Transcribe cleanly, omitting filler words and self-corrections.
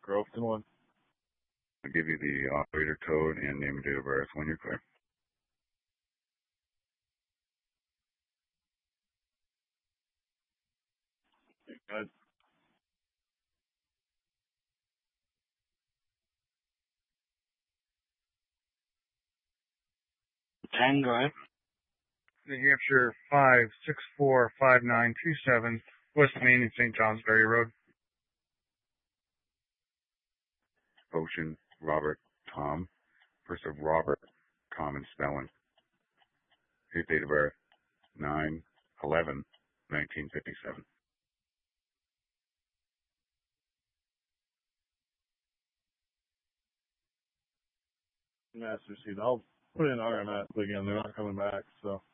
Groveton one. I'll give you the operator code and name and date of birth when you're clear. Good. 10, go ahead. New Hampshire 5645927, West Main and St. Johnsbury Road. Ocean Robert Tom. First of Robert, common spelling. His date of birth, 9/11/1957. Master seat. I'll put in RMS again. They're not coming back, so.